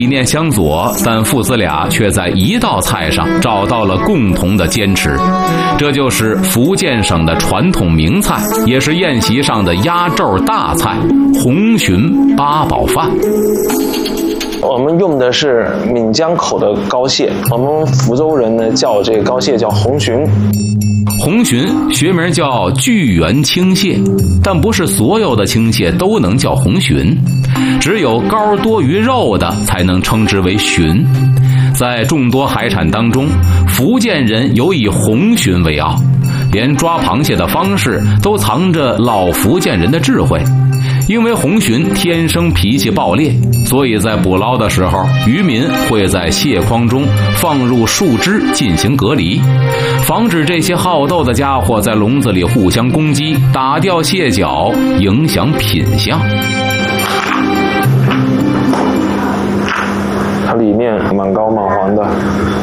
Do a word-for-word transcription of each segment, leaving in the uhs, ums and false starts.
理念相左，但父子俩却在一道菜上找到了共同的坚持，这就是福建省的传统名菜，也是宴席上的压轴大菜——红鲟八宝饭。 我们用的是闽江口的膏蟹，我们福州人呢叫这个膏蟹叫红鲟。 红鲟学名叫巨源青蟹，但不是所有的青蟹都能叫红鲟，只有膏多于肉的才能称之为鲟。在众多海产当中，福建人有以红鲟为傲，连抓螃蟹的方式都藏着老福建人的智慧。因为红鲟天生脾气暴烈，所以在捕捞的时候，渔民会在蟹筐中放入树枝进行隔离，防止这些好斗的家伙在笼子里互相攻击，打掉蟹脚，影响品相。 它里面蛮高蛮黄的。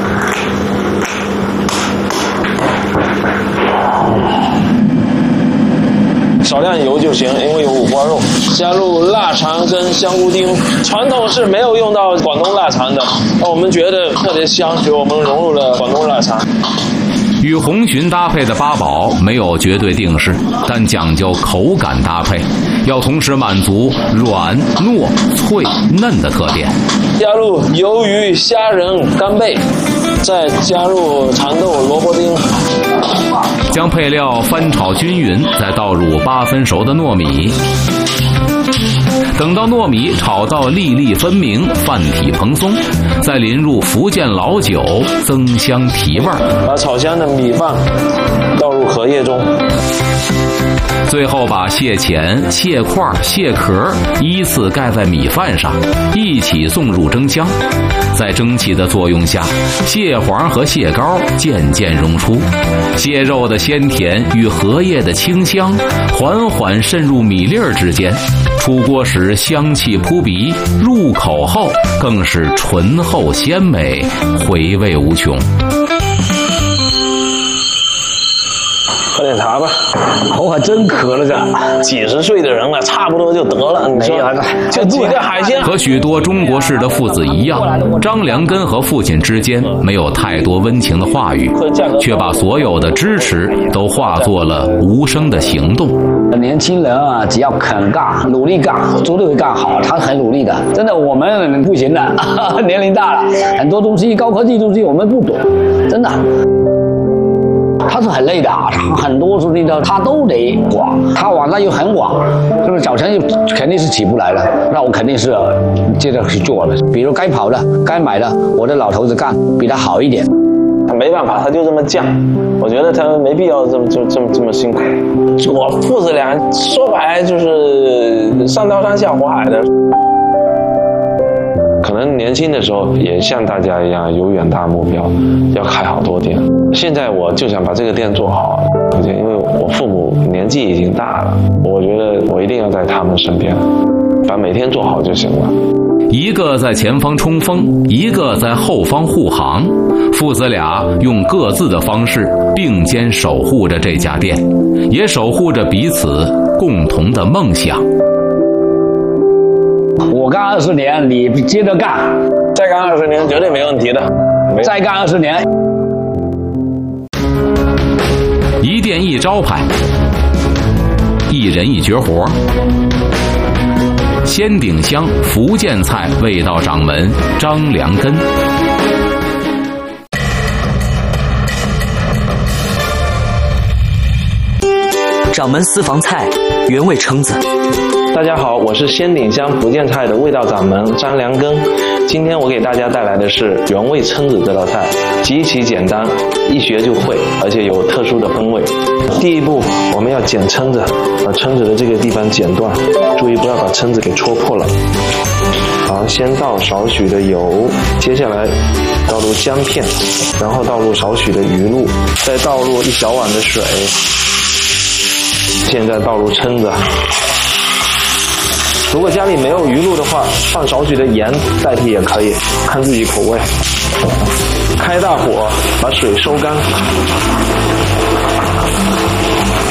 少量油就行，因为有五花肉，加入腊肠跟香菇丁。传统是没有用到广东腊肠的，但我们觉得特别香，所以我们融入了广东腊肠。 与红鲟搭配的八宝没有绝对定式，但讲究口感搭配，要同时满足软、糯、脆、嫩的特点。 加入鱿鱼、虾仁、干贝，再加入蚕豆、萝卜丁。 将配料翻炒均匀，再倒入八分熟的糯米。等到糯米炒到粒粒分明，饭体蓬松，再淋入福建老酒，增香提味。 把炒香的米饭倒入荷叶中， 最后把蟹钳、蟹块、蟹壳依次盖在米饭上，一起送入蒸箱。在蒸汽的作用下，蟹黄和蟹膏渐渐溶出，蟹肉的鲜甜与荷叶的清香缓缓渗入米粒儿之间。出锅时香气扑鼻，入口后更是醇厚鲜美，回味无穷。 喝点茶吧， 口还真渴了着。 几十岁的人了，差不多就得了。你说，就几个海鲜。 和许多中国式的父子一样，张良根和父亲之间没有太多温情的话语，却把所有的支持都化作了无声的行动。 年轻人啊，只要肯干，努力干，绝对会干好。他很努力的，真的，我们不行了，年龄大了，很多东西高科技东西我们不懂，真的。他是很累的啊，他很多事情的他都得管，他晚上又很晚，是不是早晨又肯定是起不来了？那我肯定是接着去做的。比如该跑的、该买的，我的老头子干比他好一点。 他没办法，他就这么犟。我觉得他没必要这么这么这么这么辛苦。我父子俩说白就是上刀山下火海的。可能年轻的时候也像大家一样有远大目标，要开好多店。现在我就想把这个店做好，因为我父母年纪已经大了，我觉得我一定要在他们身边，把每天做好就行了。 一个在前方冲锋，一个在后方护航，父子俩用各自的方式并肩守护着这家店，也守护着彼此共同的梦想。 我干二十年，你接着干， 再干二十年绝对没问题的。 再干二十年， 一店一招牌，一人一绝活。仙鼎香福建菜味道掌门张良根。 掌门私房菜原味蛏子。 大家好，我是仙鼎香福建菜的味道掌门张良根。今天我给大家带来的是原味蛏子这道菜，极其简单，一学就会，而且有特殊的风味。第一步，我们要剪蛏子，把蛏子的这个地方剪断，注意不要把蛏子给戳破了。好，先倒少许的油，接下来倒入姜片，然后倒入少许的鱼露，再倒入一小碗的水，现在倒入蛏子。如果家里没有鱼露的话，放少许的盐代替也可以，看自己口味。开大火把水收干，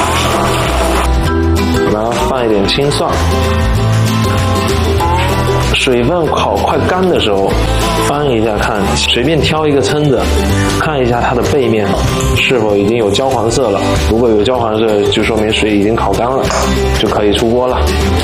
然后放一点青蒜， 水分烤快干的时候，翻一下看，随便挑一个蛏子，看一下它的背面是否已经有焦黄色了。如果有焦黄色，就说明水已经烤干了，就可以出锅了。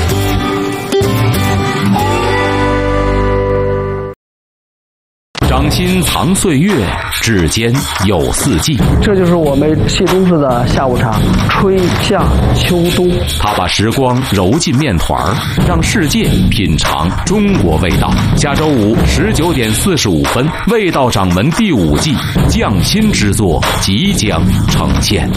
掌心藏岁月，指尖有四季。 这就是我们谢东市的下午茶，春夏秋冬。 他把时光揉进面团儿，让世界品尝中国味道。下周五十九点四十五分，味道掌门第五季匠心之作即将呈现。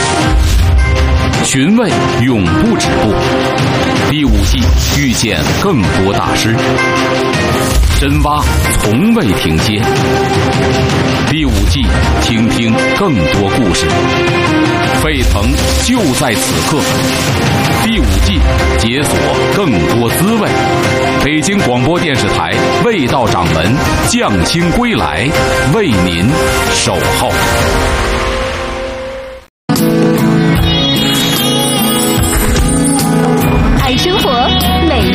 寻味永不止步，第五季遇见更多大师，深挖从未停歇。第五季听听更多故事，沸腾就在此刻。第五季解锁更多滋味。北京广播电视台味道掌门匠心归来，为您守候。